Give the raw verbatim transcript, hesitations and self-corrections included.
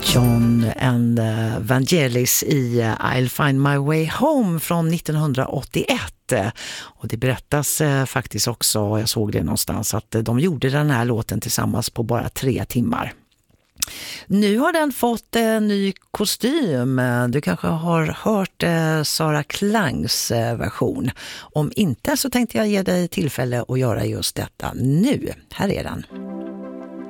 John and Vangelis i I'll Find My Way Home från nittonhundraåttioett. Och det berättas faktiskt också, jag såg det någonstans, att de gjorde den här låten tillsammans på bara tre timmar. Nu har den fått en ny kostym. Du kanske har hört Sara Klangs version. Om inte så tänkte jag ge dig tillfälle att göra just detta nu. Här är den.